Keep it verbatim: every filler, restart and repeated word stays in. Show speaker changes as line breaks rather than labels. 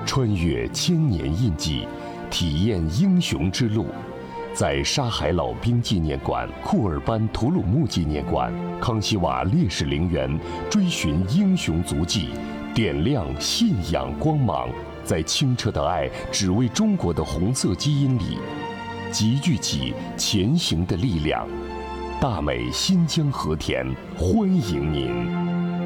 穿越千年印记，体验英雄之路。在沙海老兵纪念馆、库尔班图鲁木纪念馆、康熙瓦烈士陵园，追寻英雄足迹，点亮信仰光芒。在清澈的爱只为中国的红色基因里，集聚起前行的力量。大美新疆和田，欢迎您。